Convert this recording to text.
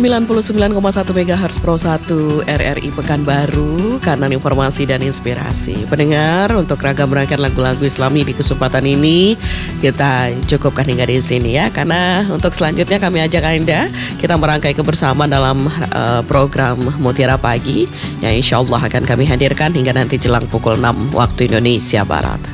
99,1 MHz Pro 1 RRI Pekanbaru, kanan informasi dan inspirasi. Pendengar, untuk ragam rangkaian lagu-lagu Islami di kesempatan ini kita cukupkan hingga di sini ya, karena untuk selanjutnya kami ajak Anda kita merangkai kebersamaan dalam program Mutiara Pagi yang insya Allah akan kami hadirkan hingga nanti jelang pukul 6 waktu Indonesia Barat.